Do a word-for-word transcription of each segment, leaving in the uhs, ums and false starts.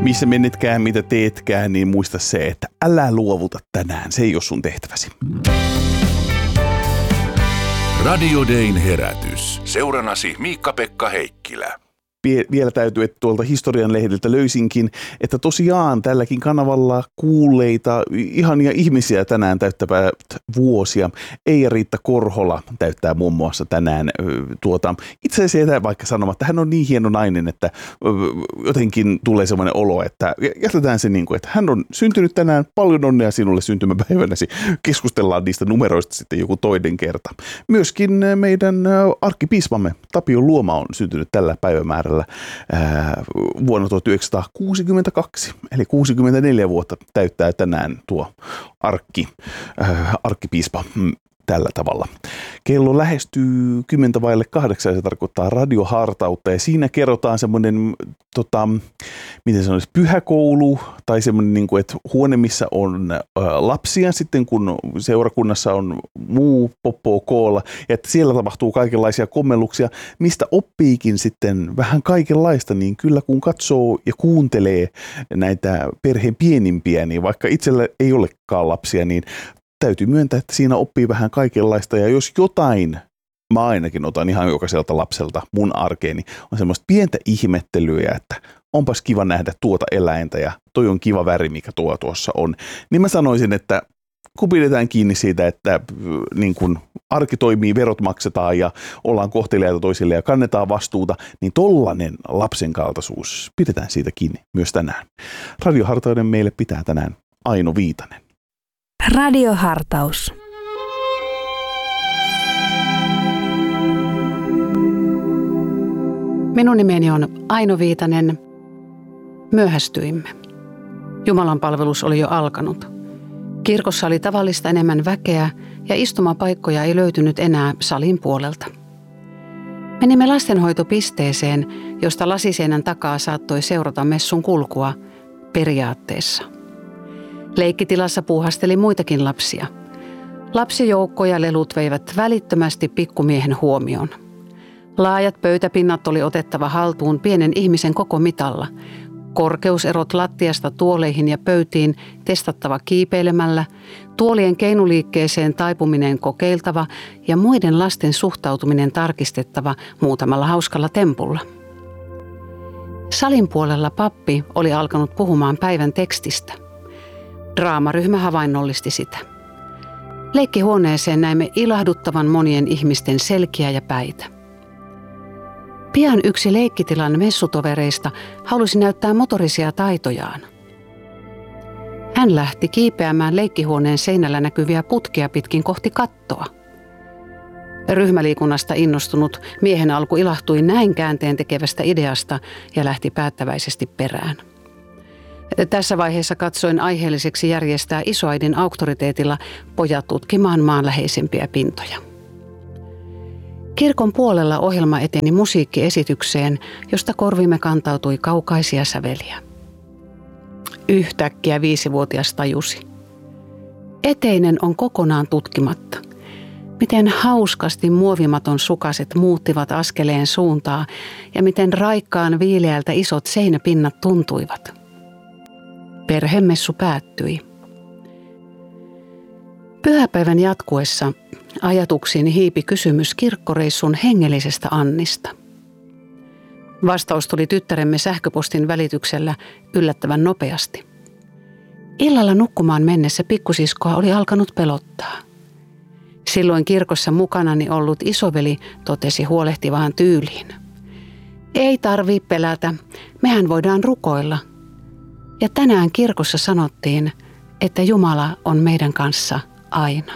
Missä menetkään, mitä teetkään, niin muista se, että älä luovuta tänään. Se ei ole sun tehtäväsi. Radio Dayn herätys. Seuranasi Miikka-Pekka Heikkilä. Vielä täytyy, että tuolta historian lehdiltä löysinkin, että tosiaan tälläkin kanavalla kuulleita ihania ihmisiä tänään täyttävät vuosia. Eija-Riitta Korhola täyttää muun muassa tänään tuota, itse asiassa vaikka sanomatta, että hän on niin hieno nainen, että jotenkin tulee semmoinen olo, että jätetään se niin kuin, että hän on syntynyt tänään, paljon onnea sinulle syntymäpäivänäsi. Keskustellaan niistä numeroista sitten joku toinen kerta. Myöskin meidän arkkipiispamme Tapio Luoma on syntynyt tällä päivämäärällä vuonna tuhatyhdeksänsataakuusikymmentäkaksi, eli kuusikymmentäneljä vuotta täyttää tänään tuo arkki, äh, arkkipiispa tällä tavalla. Kello lähestyy kymmentä vaille kahdeksan, se tarkoittaa radiohartautta ja siinä kerrotaan semmoinen, tota, miten sanoisi, pyhäkoulu tai semmoinen, niin kuin, että huone, missä on ä, lapsia sitten, kun seurakunnassa on muu poppo koolla ja että siellä tapahtuu kaikenlaisia kommelluksia, mistä oppiikin sitten vähän kaikenlaista, niin kyllä kun katsoo ja kuuntelee näitä perheen pienimpiä, niin vaikka itsellä ei olekaan lapsia, niin täytyy myöntää, että siinä oppii vähän kaikenlaista ja jos jotain, mä ainakin otan ihan jokaiselta lapselta mun arkeeni, on semmoista pientä ihmettelyä, että onpas kiva nähdä tuota eläintä ja toi on kiva väri, mikä tuo tuossa on. Niin mä sanoisin, että kun pidetään kiinni siitä, että niin kun arki toimii, verot maksetaan ja ollaan kohteliaita toisille ja kannetaan vastuuta, niin tollainen lapsen kaltaisuus, pidetään siitä kiinni myös tänään. Radiohartauden meille pitää tänään Aino Viitanen. Radiohartaus. Minun nimeni on Aino Viitanen. Myöhästyimme. Jumalan palvelus oli jo alkanut. Kirkossa oli tavallista enemmän väkeä ja istumapaikkoja ei löytynyt enää salin puolelta. Menimme lastenhoitopisteeseen, josta lasiseinän takaa saattoi seurata messun kulkua periaatteessa. Leikkitilassa puuhasteli muitakin lapsia. Lapsijoukko ja lelut veivät välittömästi pikkumiehen huomion. Laajat pöytäpinnat oli otettava haltuun pienen ihmisen koko mitalla. Korkeuserot lattiasta tuoleihin ja pöytiin testattava kiipeilemällä, tuolien keinuliikkeeseen taipuminen kokeiltava ja muiden lasten suhtautuminen tarkistettava muutamalla hauskalla tempulla. Salin puolella pappi oli alkanut puhumaan päivän tekstistä. Draamaryhmä havainnollisti sitä. Leikkihuoneeseen näimme ilahduttavan monien ihmisten selkiä ja päitä. Pian yksi leikkitilan messutovereista halusi näyttää motorisia taitojaan. Hän lähti kiipeämään leikkihuoneen seinällä näkyviä putkia pitkin kohti kattoa. Ryhmäliikunnasta innostunut miehen alku ilahtui näin käänteen tekevästä ideasta ja lähti päättäväisesti perään. Tässä vaiheessa katsoin aiheelliseksi järjestää isoäidin auktoriteetilla pojat tutkimaan maanläheisempiä pintoja. Kirkon puolella ohjelma eteni musiikkiesitykseen, josta korvimme kantautui kaukaisia säveliä. Yhtäkkiä viisivuotias tajusi. Eteinen on kokonaan tutkimatta. Miten hauskasti muovimaton sukaset muuttivat askeleen suuntaa ja miten raikkaan viileältä isot seinäpinnat tuntuivat. Perhemessu päättyi. Pyhäpäivän jatkuessa ajatuksiin hiipi kysymys kirkkoreissun hengellisestä Annista. Vastaus tuli tyttäremme sähköpostin välityksellä yllättävän nopeasti. Illalla nukkumaan mennessä pikkusiskoa oli alkanut pelottaa. Silloin kirkossa mukanani ollut isoveli totesi huolehtivaan tyyliin. Ei tarvii pelätä, mehän voidaan rukoilla. Ja tänään kirkossa sanottiin, että Jumala on meidän kanssa aina.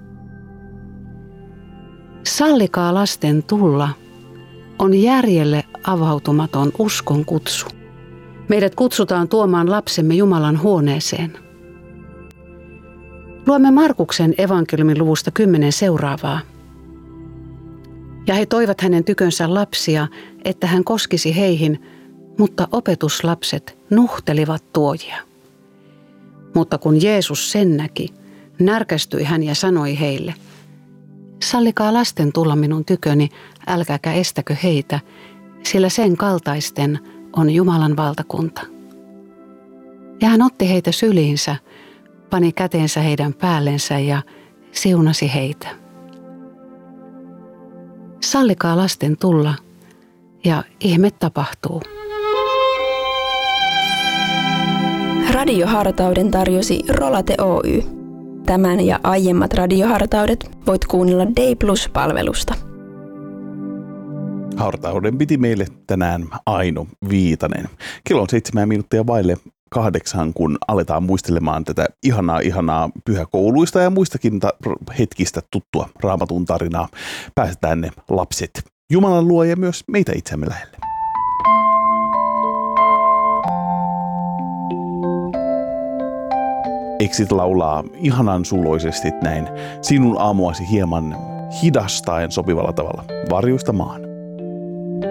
Sallikaa lasten tulla on järjelle avautumaton uskon kutsu. Meidät kutsutaan tuomaan lapsemme Jumalan huoneeseen. Luemme Markuksen evankeliumin luvusta kymmenen seuraavaa. Ja he toivat hänen tykönsä lapsia, että hän koskisi heihin, mutta opetuslapset nuhtelivat tuojia. Mutta kun Jeesus sen näki, närkästyi hän ja sanoi heille, sallikaa lasten tulla minun tyköni, älkääkä estäkö heitä, sillä sen kaltaisten on Jumalan valtakunta. Ja hän otti heitä syliinsä, pani käteensä heidän päällensä ja siunasi heitä. Sallikaa lasten tulla, ja ihme tapahtuu. Radiohartauden tarjosi Rolate Oy. Tämän ja aiemmat radiohartaudet voit kuunnella Day Plus-palvelusta. Hartauden piti meille tänään Aino Viitanen. Kello on seitsemän minuuttia vaille kahdeksan, kun aletaan muistelemaan tätä ihanaa, ihanaa pyhäkouluista ja muistakin ta- hetkistä tuttua Raamatun tarinaa. Pääsetään ne lapset Jumalan luo ja myös meitä itseämme lähelle. Exit laulaa ihanan suloisesti näin sinun aamuasi hieman hidastaen sopivalla tavalla varjuista maan.